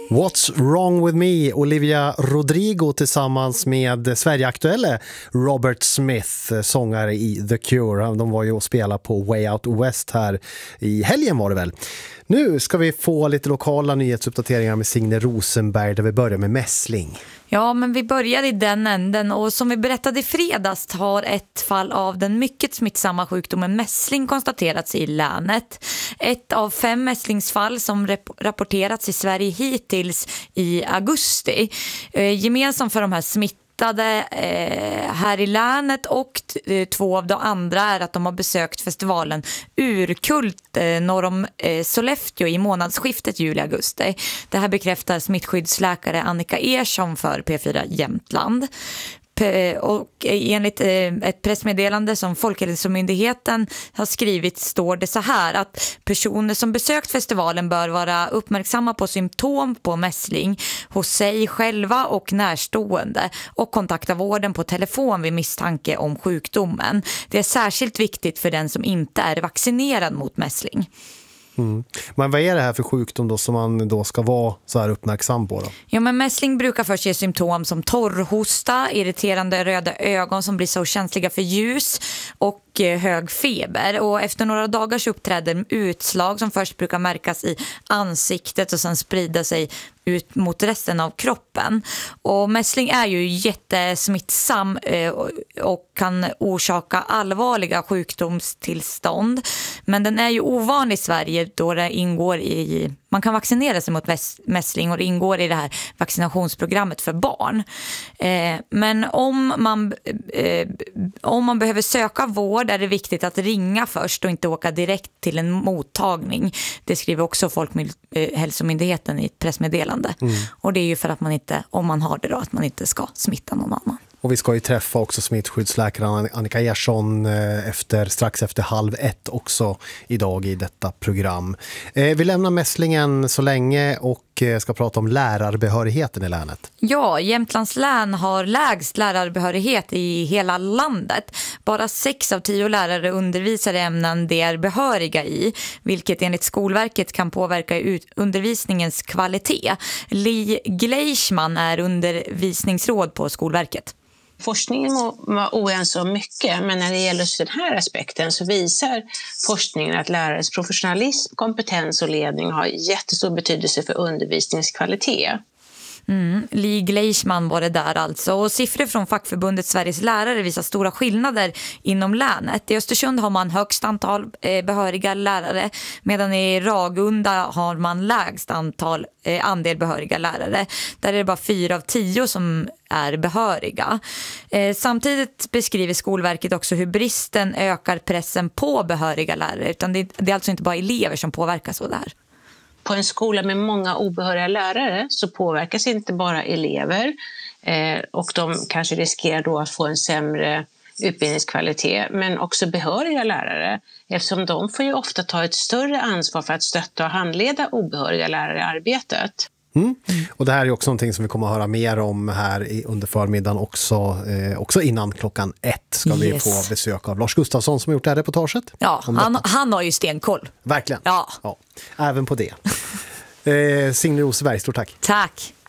What's wrong with me? Olivia Rodrigo tillsammans med Sverigeaktuelle Robert Smith, sångare i The Cure. De var ju och spelade på Way Out West här i helgen var det väl. Nu ska vi få lite lokala nyhetsuppdateringar med Signe Rosenberg där vi börjar med mässling. Ja, men vi börjar i den änden och som vi berättade i fredags har ett fall av den mycket smittsamma sjukdomen mässling konstaterats i länet. Ett av 5 mässlingsfall som rapporterats i Sverige hittills i augusti. Gemensamt för de här här i länet och 2 av de andra är att de har besökt festivalen Urkult norr om Sollefteå i månadsskiftet juli-augusti. Det här bekräftar smittskyddsläkare Annika Ersson för P4 Jämtland. Och enligt ett pressmeddelande som Folkhälsomyndigheten har skrivit står det så här att personer som besökt festivalen bör vara uppmärksamma på symptom på mässling hos sig själva och närstående och kontakta vården på telefon vid misstanke om sjukdomen. Det är särskilt viktigt för den som inte är vaccinerad mot mässling. Mm. Men vad är det här för sjukdom då som man då ska vara så här uppmärksam på då? Ja, men mässling brukar först ge symptom som torrhosta, irriterande röda ögon som blir så känsliga för ljus och hög feber. Och efter några dagars uppträder utslag som först brukar märkas i ansiktet och sen sprida sig ut mot resten av kroppen. Och mässling är ju jättesmittsam och kan orsaka allvarliga sjukdomstillstånd. Men den är ju ovanlig i Sverige då det ingår man kan vaccinera sig mot mässling och det ingår i det här vaccinationsprogrammet för barn. Men om man behöver söka vård är det viktigt att ringa först och inte åka direkt till en mottagning. Det skriver också Folkhälsomyndigheten i ett pressmeddelande. Och det är ju för att man inte, om man har det då, att man inte ska smitta någon annan. Och vi ska ju träffa också smittskyddsläkaren Annika Ersson strax efter 12:30 också idag i detta program. Vi lämnar mässlingen så länge och ska prata om lärarbehörigheten i länet. Ja, Jämtlands län har lägst lärarbehörighet i hela landet. Bara 6 av 10 lärare undervisar i ämnen de är behöriga i, vilket enligt Skolverket kan påverka undervisningens kvalitet. Li Gleichman är undervisningsråd på Skolverket. Forskningen var oense om mycket, men när det gäller den här aspekten så visar forskningen att lärares professionalism, kompetens och ledning har jättestor betydelse för undervisningskvalitet. Li Gleichman var det där alltså. Och siffror från fackförbundet Sveriges lärare visar stora skillnader inom länet. I Östersund har man högst antal behöriga lärare, medan i Ragunda har man lägst andel behöriga lärare. Där är det bara 4 av 10 som är behöriga. Samtidigt beskriver Skolverket också hur bristen ökar pressen på behöriga lärare. Utan det är alltså inte bara elever som påverkas av det här. På en skola med många obehöriga lärare så påverkas inte bara elever och de kanske riskerar då att få en sämre utbildningskvalitet, men också behöriga lärare, eftersom de får ju ofta ta ett större ansvar för att stötta och handleda obehöriga lärare i arbetet. Och det här är också någonting som vi kommer att höra mer om här under förmiddagen också innan 1:00 ska vi få besök av Lars Gustafsson som har gjort det här reportaget. Ja, han har ju stenkoll. Verkligen. Ja. Även på det. Signe Rosenberg, stort tack. Tack.